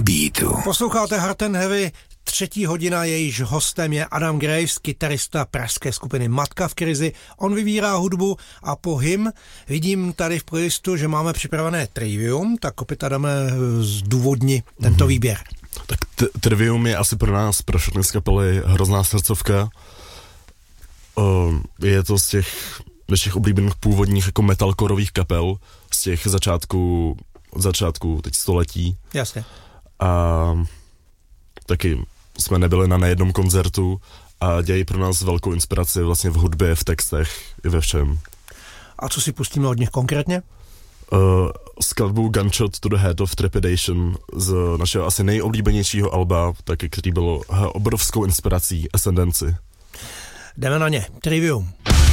beatu. Posloucháte Hard and Heavy, 3. hodina, jejíž hostem je Adam Graves, kytarista pražské skupiny Matka v krizi. On vybírá hudbu a po hym vidím tady v playlistu, že máme připravené trivium, tak opět Adame, zdůvodni tento výběr. Tak trivium je asi pro nás, pro všechny z kapely, hrozná srdcovka. Je to z těch našich oblíbených původních jako metalcoreových kapel, z těch začátku teď století. Jasně. A taky jsme nebyli na nejednom koncertu a dělají pro nás velkou inspiraci vlastně v hudbě, v textech i ve všem. A co si pustíme od nich konkrétně? Skladbu Gunshot to the Head of Trepidation z našeho asi nejoblíbenějšího alba, taky, který bylo obrovskou inspirací Ascendancy. Jdeme na ně. Trivium.